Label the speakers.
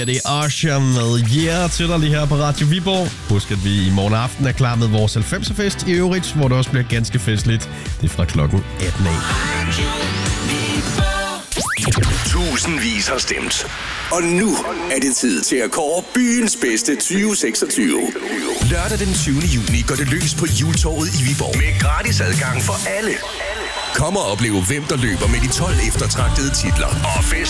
Speaker 1: Ja, det er Usher med Yeah til dig lige her på Radio Viborg. Husk, at vi i morgen aften er klar med vores 90'er-fest i øvrigt, hvor det også bliver ganske festligt. Det er fra klokken 18 af.
Speaker 2: Tusindvis har stemt. Og nu er det tid til at kåre byens bedste 2026. Lørdag den 20. juni går det løs på Hjultorvet i Viborg. Med gratis adgang for alle. Kom og opleve, hvem der løber med de 12 eftertragtede titler. Og fest